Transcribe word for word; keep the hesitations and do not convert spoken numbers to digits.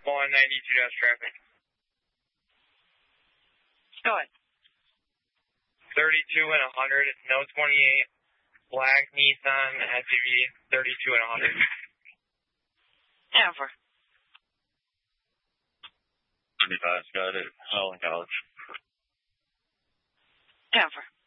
one ninety-two dash traffic. Go ahead. thirty-two and one hundred, no twenty-eight, black Nissan S U V, thirty-two and one hundred. Denver. twenty-five, got it. Holland College. Denver.